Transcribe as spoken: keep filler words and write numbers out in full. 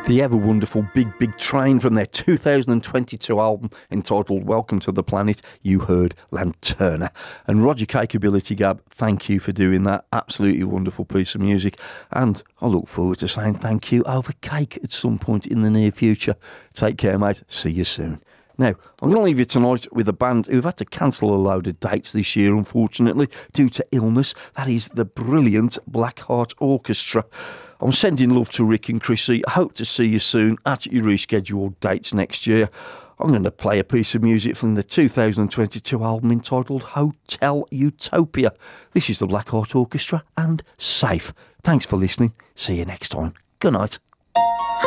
The ever wonderful Big Big Train from their two thousand twenty-two album entitled Welcome to the Planet. You heard Lanterna. And Roger Cake Ability Gab, thank you for doing that absolutely wonderful piece of music. And I look forward to saying thank you over cake at some point in the near future. Take care, mate. See you soon. Now, I'm going to leave you tonight with a band who've had to cancel a load of dates this year, unfortunately, due to illness. That is the brilliant Blackheart Orchestra. I'm sending love to Rick and Chrissy. I hope to see you soon at your rescheduled dates next year. I'm going to play a piece of music from the two thousand twenty-two album entitled Hotel Utopia. This is the Blackheart Orchestra and Safe. Thanks for listening. See you next time. Good night.